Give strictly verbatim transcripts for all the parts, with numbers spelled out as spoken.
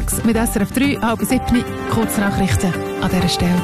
sechs mit S R F drei, halb sieben, Kurznachrichten an dieser Stelle.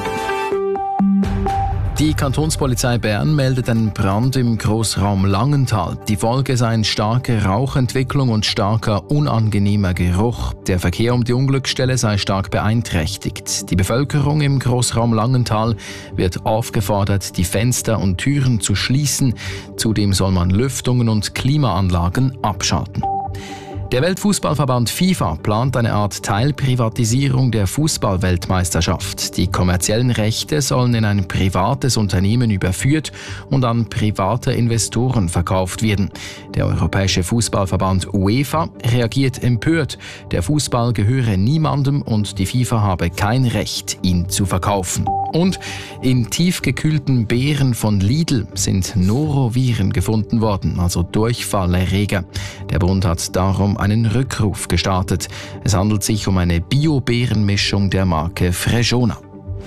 Die Kantonspolizei Bern meldet einen Brand im Grossraum Langenthal. Die Folge seien starke Rauchentwicklung und starker, unangenehmer Geruch. Der Verkehr um die Unglücksstelle sei stark beeinträchtigt. Die Bevölkerung im Grossraum Langenthal wird aufgefordert, die Fenster und Türen zu schließen. Zudem soll man Lüftungen und Klimaanlagen abschalten. Der Weltfußballverband FIFA plant eine Art Teilprivatisierung der Fußballweltmeisterschaft. Die kommerziellen Rechte sollen in ein privates Unternehmen überführt und an private Investoren verkauft werden. Der Europäische Fußballverband UEFA reagiert empört. Der Fußball gehöre niemandem und die FIFA habe kein Recht, ihn zu verkaufen. Und in tiefgekühlten Beeren von Lidl sind Noroviren gefunden worden, also Durchfallerreger. Der Bund hat darum einen Rückruf gestartet. Es handelt sich um eine Bio-Beerenmischung der Marke Fregona.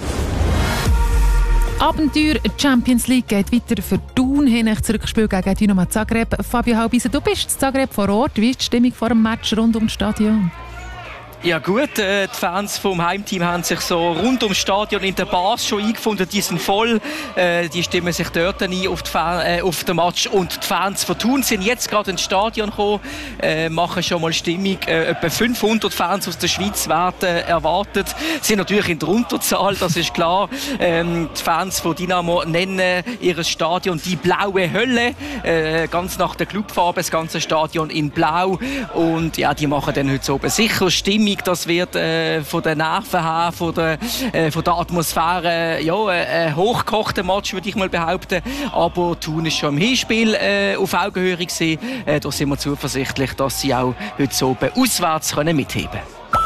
Abenteuer Champions League geht weiter für Thun hin. Das Rückspiel gegen Dynamo Zagreb. Fabio Halbisen, du bist in Zagreb vor Ort. Wie ist die Stimmung vor dem Match rund ums Stadion? Ja gut, äh, die Fans vom Heimteam haben sich so rund ums Stadion in der Bars schon eingefunden. Die sind voll, äh, die stimmen sich dort ein auf, die Fan, äh, auf den Match. Und die Fans von Thun sind jetzt gerade ins Stadion gekommen, äh, machen schon mal Stimmung. Äh, etwa fünfhundert Fans aus der Schweiz werden erwartet. Sind natürlich in der Unterzahl, das ist klar. Ähm, die Fans von Dynamo nennen ihr Stadion die blaue Hölle. Äh, ganz nach der Clubfarbe, das ganze Stadion in blau. Und ja, die machen dann heute oben sicher Stimmung. Das wird äh, von den Nerven her, von der, äh, von der Atmosphäre, ja, ein hochgekochter Match, würde ich mal behaupten. Aber Thun ist schon im Hinspiel äh, auf Augenhöhe gewesen. Äh, da sind wir zuversichtlich, dass sie auch heute so oben auswärts können mitheben können.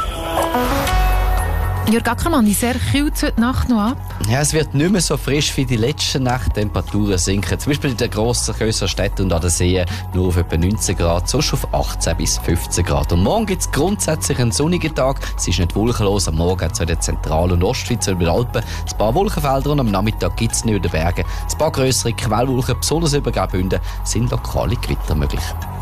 Jörg Ackermann, wie sehr kühlt es heute Nacht noch ab? Ja, es wird nicht mehr so frisch wie die letzten Nacht. Temperaturen sinken. Zum Beispiel in den grossen, grösseren Städten und an den Seen nur auf etwa neunzehn Grad, sonst auf achtzehn bis fünfzehn Grad. Und morgen gibt es grundsätzlich einen sonnigen Tag. Es ist nicht wolkenlos. Am Morgen hat es in der Zentral- und Ostschweiz über den Alpen ein paar Wolkenfelder und am Nachmittag gibt es nicht über den Bergen ein paar grössere Quellwolken. Besonders über Graubünden sind lokale Gewitter möglich.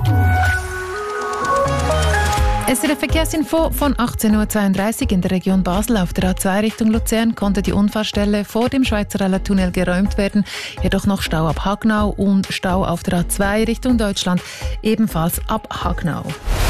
Es ist eine Verkehrsinfo von achtzehn Uhr zweiunddreißig in der Region Basel. Auf der A zwei Richtung Luzern konnte die Unfallstelle vor dem Schweizerella-Tunnel geräumt werden. Jedoch noch Stau ab Hagnau und Stau auf der A zwei Richtung Deutschland, ebenfalls ab Hagnau.